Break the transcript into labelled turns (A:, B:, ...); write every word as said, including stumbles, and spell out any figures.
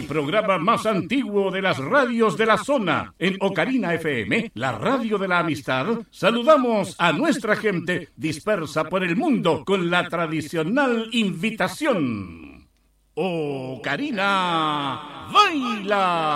A: el programa más antiguo de las radios de la zona. En Ocarina F M, la radio de la amistad, saludamos a nuestra gente dispersa por el mundo con la tradicional invitación. Ocarina, baila.